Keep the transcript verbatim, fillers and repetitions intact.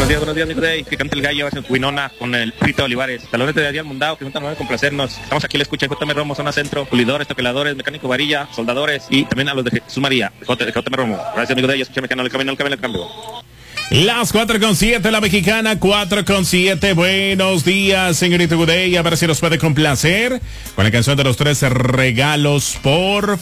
días, buenos días, mi Day. Que cante el gallo, es Winona con el Rito Olivares. Talonete de Adrián Mundao, que juntan a complacernos. Estamos aquí, le escuchan J M Romo, zona centro, pulidores, toqueladores, mecánico varilla, soldadores y también a los de Jesús María, J M Romo. Gracias, amigo Day, escucha mexicano, el camino, el camino, el cambio. Las cuatro con siete, la mexicana, cuatro con siete. Buenos días, señorita Gudey. A ver si nos puede complacer con la canción de los tres regalos, por